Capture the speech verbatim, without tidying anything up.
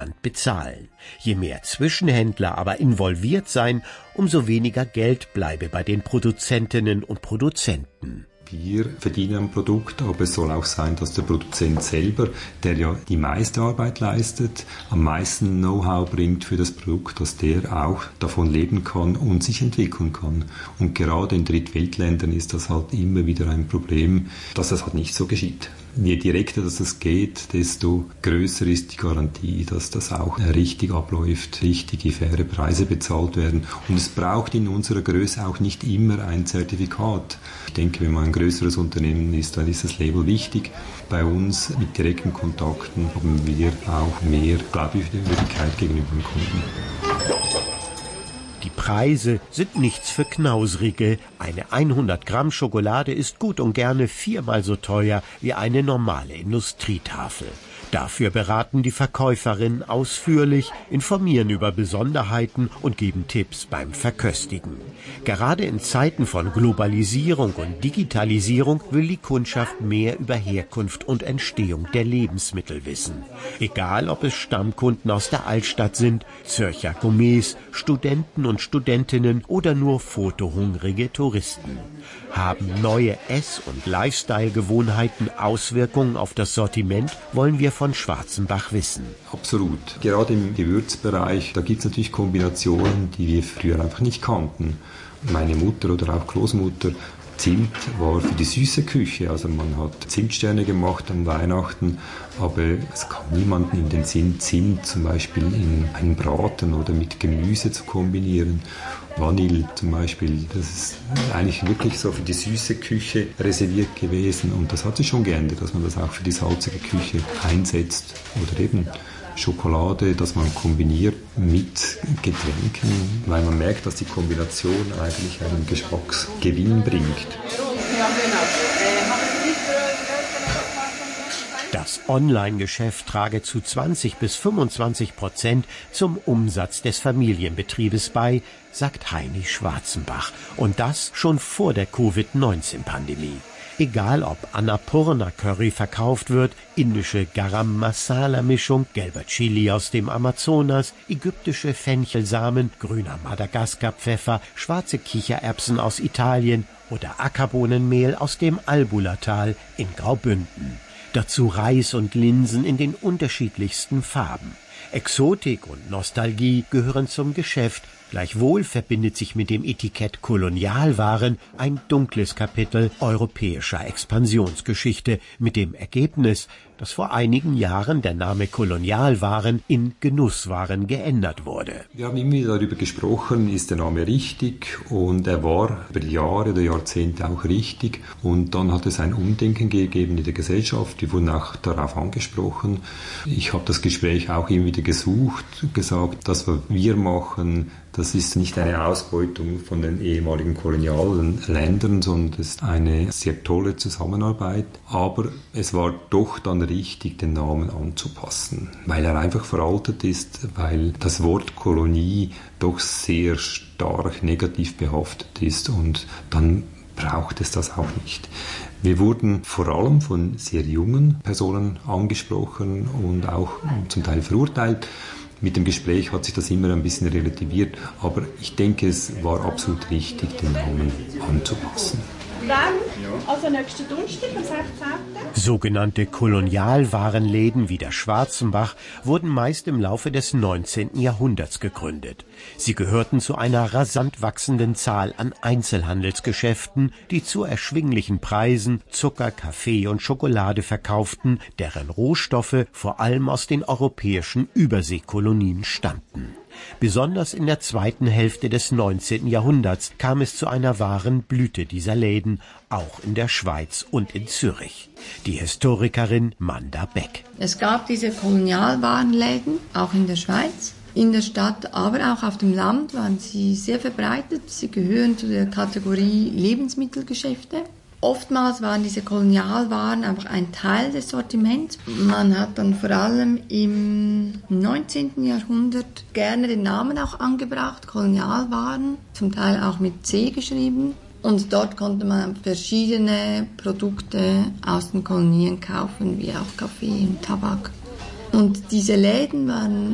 transparent bezahlen. Je mehr Zwischenhändler aber involviert seien, umso weniger Geld bleibe bei den Produzentinnen und Produzenten. Wir verdienen am Produkt, aber es soll auch sein, dass der Produzent selber, der ja die meiste Arbeit leistet, am meisten Know-how bringt für das Produkt, dass der auch davon leben kann und sich entwickeln kann. Und gerade in Drittweltländern ist das halt immer wieder ein Problem, dass das halt nicht so geschieht. Je direkter das es geht, desto größer ist die Garantie, dass das auch richtig abläuft, richtige, faire Preise bezahlt werden. Und es braucht in unserer Größe auch nicht immer ein Zertifikat. Ich denke, wenn man ein größeres Unternehmen ist, dann ist das Label wichtig. Bei uns mit direkten Kontakten haben wir auch mehr Glaubwürdigkeit gegenüber dem Kunden. Die Preise sind nichts für Knausrige. Eine hundert Gramm Schokolade ist gut und gerne viermal so teuer wie eine normale Industrietafel. Dafür beraten die Verkäuferinnen ausführlich, informieren über Besonderheiten und geben Tipps beim Verköstigen. Gerade in Zeiten von Globalisierung und Digitalisierung will die Kundschaft mehr über Herkunft und Entstehung der Lebensmittel wissen. Egal, ob es Stammkunden aus der Altstadt sind, Zürcher Gourmets, Studenten und Studentinnen oder nur fotohungrige Touristen. Haben neue Ess- und Lifestyle-Gewohnheiten Auswirkungen auf das Sortiment, wollen wir von Schwarzenbach wissen. Absolut. Gerade im Gewürzbereich, da gibt es natürlich Kombinationen, die wir früher einfach nicht kannten. Meine Mutter oder auch Großmutter, Zimt war für die süße Küche, also man hat Zimtsterne gemacht an Weihnachten, aber es kam niemandem in den Sinn, Zimt zum Beispiel in einen Braten oder mit Gemüse zu kombinieren. Vanille zum Beispiel, das ist eigentlich wirklich so für die süße Küche reserviert gewesen und das hat sich schon geändert, dass man das auch für die salzige Küche einsetzt oder eben Schokolade, dass man kombiniert mit Getränken, weil man merkt, dass die Kombination eigentlich einen Geschmacksgewinn bringt. Das Online-Geschäft trage zu zwanzig bis fünfundzwanzig Prozent zum Umsatz des Familienbetriebes bei, sagt Heini Schwarzenbach. Und das schon vor der Covid neunzehn Pandemie. Egal ob Annapurna Curry verkauft wird, indische Garam Masala Mischung, gelber Chili aus dem Amazonas, ägyptische Fenchelsamen, grüner Madagaskar-Pfeffer, schwarze Kichererbsen aus Italien oder Ackerbohnenmehl aus dem Albulatal in Graubünden. Dazu Reis und Linsen in den unterschiedlichsten Farben. Exotik und Nostalgie gehören zum Geschäft. Gleichwohl verbindet sich mit dem Etikett Kolonialwaren ein dunkles Kapitel europäischer Expansionsgeschichte mit dem Ergebnis, dass vor einigen Jahren der Name Kolonialwaren in Genusswaren geändert wurde. Wir haben immer wieder darüber gesprochen, ist der Name richtig, und er war über Jahre oder Jahrzehnte auch richtig, und dann hat es ein Umdenken gegeben in der Gesellschaft, wir wurden auch darauf angesprochen. Ich habe das Gespräch auch immer wieder gesucht, gesagt, das, was wir machen, das ist nicht eine Ausbeutung von den ehemaligen kolonialen Ländern, sondern es ist eine sehr tolle Zusammenarbeit. Aber es war doch dann richtig, den Namen anzupassen, weil er einfach veraltet ist, weil das Wort Kolonie doch sehr stark negativ behaftet ist und dann braucht es das auch nicht. Wir wurden vor allem von sehr jungen Personen angesprochen und auch zum Teil verurteilt. Mit dem Gespräch hat sich das immer ein bisschen relativiert, aber ich denke, es war absolut richtig, den Namen anzupassen. Dann, also nächsten Donnerstag, am sechzehnten Sogenannte Kolonialwarenläden wie der Schwarzenbach wurden meist im Laufe des neunzehnten Jahrhunderts gegründet. Sie gehörten zu einer rasant wachsenden Zahl an Einzelhandelsgeschäften, die zu erschwinglichen Preisen Zucker, Kaffee und Schokolade verkauften, deren Rohstoffe vor allem aus den europäischen Überseekolonien stammten. Besonders in der zweiten Hälfte des neunzehnten Jahrhunderts kam es zu einer wahren Blüte dieser Läden, auch in der Schweiz und in Zürich. Die Historikerin Manda Beck. Es gab diese Kolonialwarenläden, auch in der Schweiz. In der Stadt, aber auch auf dem Land waren sie sehr verbreitet. Sie gehören zu der Kategorie Lebensmittelgeschäfte. Oftmals waren diese Kolonialwaren einfach ein Teil des Sortiments. Man hat dann vor allem im neunzehnten Jahrhundert gerne den Namen auch angebracht, Kolonialwaren, zum Teil auch mit C geschrieben. Und dort konnte man verschiedene Produkte aus den Kolonien kaufen, wie auch Kaffee und Tabak. Und diese Läden waren